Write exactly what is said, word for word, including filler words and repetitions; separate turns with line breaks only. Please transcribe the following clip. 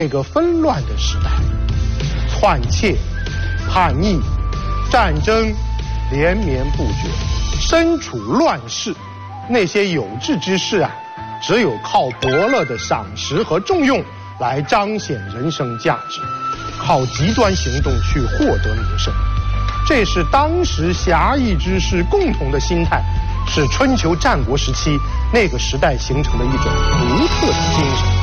那个纷乱的时代，篡窃、叛逆、战争连绵不绝，身处乱世，那些有志之士啊，只有靠伯乐的赏识和重用来彰显人生价值，靠极端行动去获得名声。这是当时侠义之士共同的心态，是春秋战国时期那个时代形成的一种独特的精神。